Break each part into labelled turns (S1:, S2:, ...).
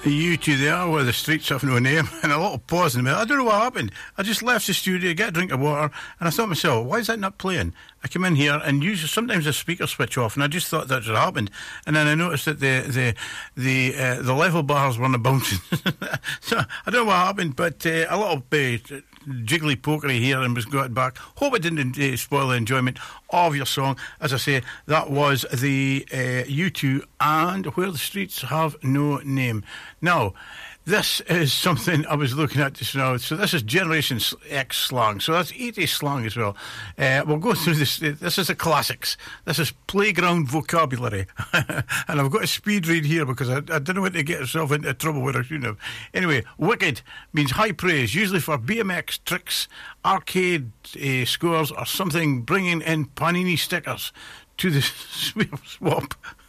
S1: You two there where the streets have no name, and a little pause in the middle. I don't know what happened. I just left the studio, get a drink of water, and I thought to myself, why is that not playing? I come in here and usually sometimes the speakers switch off, and I just thought that's what happened. And then I noticed that the level bars weren't bouncing. So I don't know what happened, but a little jiggly pokery here and was got back. Hope it didn't spoil the enjoyment of your song. As I say, that was the U2 and Where the Streets Have No Name. Now, this is something I was looking at just now. So this is Generation X slang. So that's 80s slang as well. We'll go through this. This is the classics. This is playground vocabulary. And I've got a speed read here because I didn't want to get myself into trouble where I shouldn't have. Anyway, wicked means high praise, usually for BMX tricks, arcade scores, or something bringing in panini stickers to the swap.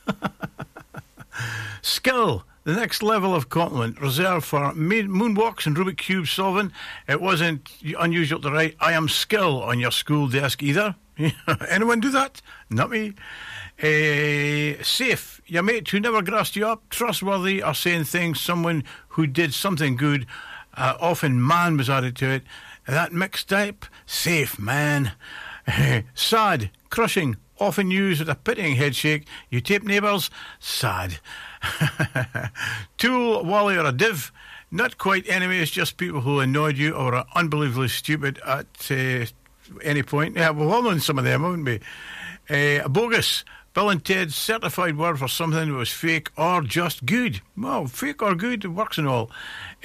S1: Skill, the next level of compliment, reserved for moonwalks and Rubik's Cube solving. It wasn't unusual to write, I am skill on your school desk either. Anyone do that? Not me. Safe, your mate who never grassed you up. Trustworthy, or saying things, someone who did something good. Often man was added to it. That mixed type, safe man. Sad, crushing, often used with a pitying headshake. You tape neighbours, sad. Tool, wally, or a div. Not quite enemies, just people who annoyed you or are unbelievably stupid at any point. Yeah, we'll all know some of them, haven't we? Bogus, Bill and Ted's certified word for something that was fake or just good. Well, fake or good, it works and all.